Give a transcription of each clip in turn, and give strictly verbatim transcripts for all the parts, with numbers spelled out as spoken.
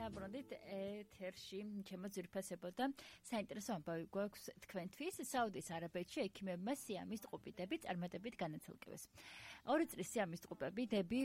დაბრუნდით ეთერში ჩემო ძვირფასებო და საინტერესო ამბავი გვაქვს თქვენთვის. საუდის არაბეთში ექიმებმა სიამის ტყუპიდები წარმატებით განაცალკევეს. ორი წლის სიამის ტყუპები დები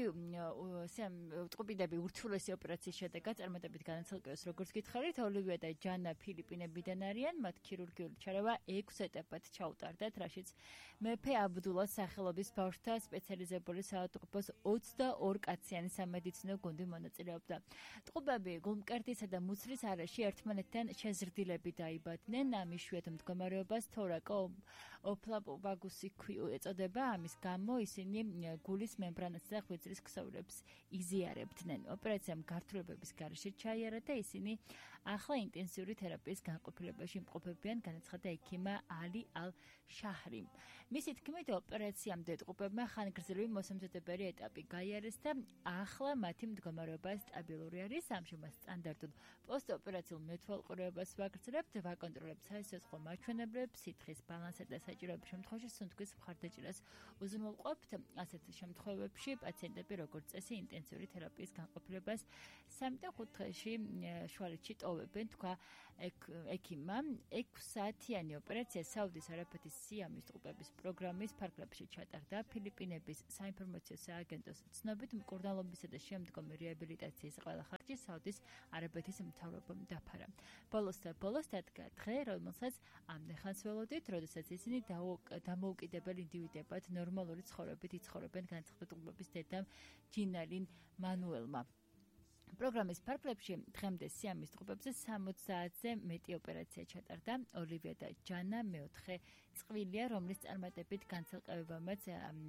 ტყუპიდები ურთულესი ოპერაციის შედეგად წარმატებით განაცალკევეს. როგორც გითხარით, ოლივია და ჯანა ფილიპინებიდან არიან. მათ ქირურგიული ჩარევა ექვს ეტაპად ჩაუტარდათ, რაშიც მეფე აბდულას სახელობის ბავშვთა სპეციალიზებული საავადმყოფოს ოცდაორი კაციანი სამედიცინო გუნდი მონაწილეობდა. ტყუპები გულმკერდისა და მუცლის არეში ერთმანეთთან შეზრდილები დაიბადნენ. ამ იშვიათ მდგომარეობას თორაკო ოფლაპობაგუსი ეწოდება. ამის გამო ისინი გულის მემბრანას და ღვიძლის ქსოვილებს იზიარებდნენ. ოპერაციამ გართულებების გარეშე ჩაიარა და ისინი ახლა ინტენსიური თერაპიის განყოფილებაში იმყოფებიან, განაცხადა ექიმა ალი ალ-შაჰრი. მისი თქმით, ოპერაციამდე ტყუპებმა ხანგრძლივი მოსამზადებელი ეტაპი გაიარეს და ახლა მათი მდგომარეობა სტაბილური არის. ამჟამად სტანდარტულ პოსტოპერაციულ მეთვალყურეობას ვაგრძელებთ, ვაკონტროლებთ საისოცხლო მაჩვენებლებს, სითხის ბალანსსა და საჭიროების შემთხვევაში სუნთქვის მხარდაჭერას უზრუნველყოფთ. ასეთ შემთხვევებში პაციენტები როგორც წესი ინტენსიური თერაპიის განყოფილებას სამი და ხუთ დღეში შუალედში ტოვებენ, თქვა ექიმმა. ექვს საათიანი ოპერაცია საუდის არაბეთის სიამის ტყუპების პროგრამის ფარგლებში ჩატარდა. ფილიპინების საინფორმაციო სააგენტოს ცნობით, მკურნალობისა და შემდგომი რეაბილიტაციის ყველა ხარჯი საუდის არაბეთის მთავრობამ დაფარა. ბოლოს და ბოლოს დადგა დღე, რომელსაც ამდენ ხანს ველოდით, როდესაც ისინი დამოუკიდებელი ინდივიდებად ნორმალური ცხოვრებით იცხოვრებენ, განაცხადა ტყუპების დედამ ჯინალინ მანუელმა. პროგრამის ფარგლებში დღემდე სიამის ტყუპებზე სამოცდაათზე მეტი ოპერაცია ჩატარდა. ოლივია და ჯანა მეოთხე წყვილია, რომლის წარმატებით განცალკევებამაც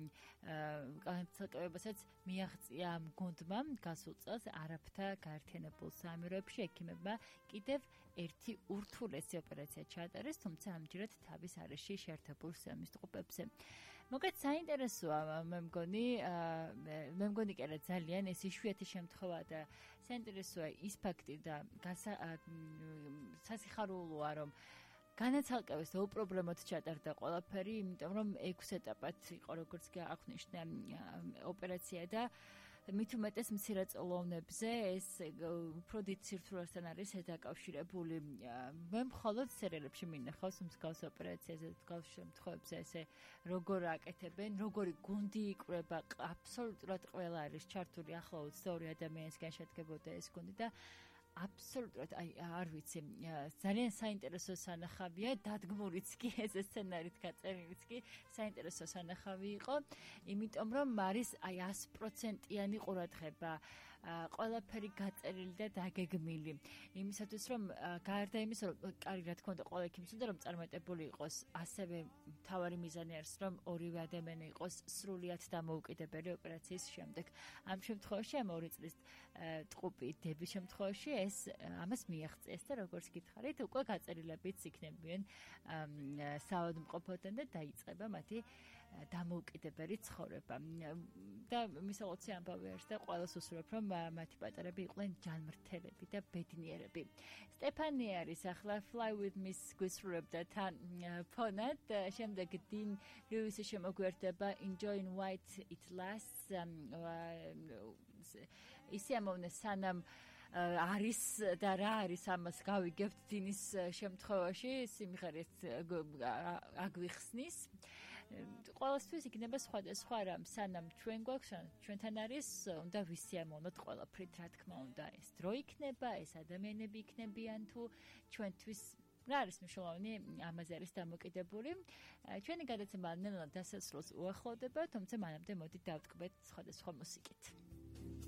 განცალკევებასაც მიაღწია ამ გუნდმა. გასულ წელს არაბთა გაერთიანებულ საამიროებში ექიმებმა კიდევ ერთი ურთულესი ოპერაცია ჩაატარეს, თუმცა ამჯერად თავის არეში შეერთებულ სიამის ტყუპებზე. მოკლედ საინტერესოა, მე მგონი, მე მგონი კი არა ძალიან ეს იშვიათი შემთხვევა და საინტერესოა ის ფაქტი და სასიხარულოა, რომ განაცალკევეს და უპრობლემოდ ჩატარდა ყველაფერი, იმიტომ რომ ექვს ეტაპად იყო, როგორც აღნიშნა ოპერაცია და მით უმეტეს მცირეწლოვნებზე ეს უფრო დიდ სირთულესთან არის დაკავშირებული. მე მხოლოდ სერიალებში მინახავს მსგავს ოპერაციაზე, მსგავს შემთხვევებზე ესე როგორ აკეთებენ, როგორი გუნდი იკვრება, აბსოლუტურად ყველა არის ჩართული, ახლა ოცდაორი ადამიანისგან შედგებოდა ეს გუნდი და აბსოლუტურად აი არ ვიცი, ძალიან საინტერესო სანახავია, დადგმურიც კი ეს სცენარით გაწერილიც კი საინტერესო სანახავი იყო, იმიტომ რომ არის აი ას პროცენტიანი ყურადღება, ყველაფერი გაწერილი და დაგეგმილი. იმისათვის რომ გარდა იმისა, რომ კარგი რა თქმა უნდა ყველა ექიმს უნდა რომ წარმატებული იყოს, ასევე მთავარი მიზანი არის რომ ორივე ადამიანი იყოს სრულიად დამოუკიდებელი ოპერაციის შემდეგ. ამ შემთხვევაში ამ ორი წლის ტყუპი დების შემთხვევაში ეს ამას მიაღწიეს და როგორც გითხარით, უკვე გაწერილებიც იქნებიან საავადმყოფოდან და დაიწყება მათი დამოუკიდებელი ცხოვრება. და მისაღოცი ამბავი არის და ყველას უსურვებ, რომ მათი პატარები იყვნენ ჯანმრთელები და ბედნიერები. სტეფანი არის ახლა Fly with Me-ს გვისრულებდა თან ფონად, შემდეგ 딘 ლუისი შემოგვიერთდება Enjoying White It Lasts. ისე ამოვნე სანამ არის და რა არის ამას გავიგებთ დინის შემთხვევაში სიმღერით აგვიხსნის. ყველასთვის იქნება სხვადასხვა რამ, სანამ ჩვენ გვაქვს, ჩვენთან არის, უნდა ვისიამოვნოთ ყველაფრით, რა თქმა უნდა, ეს დრო იქნება, ეს ადამიანები იქნებიან თუ ჩვენთვის რა არის მნიშვნელოვანი, ამაზე არის დამოკიდებული. ჩვენი გადაცემა ნელ-ნელა დასასრულს უახლოვდება, თუმცა მანამდე მოდით დავტკბეთ სხვადასხვა მუსიკით.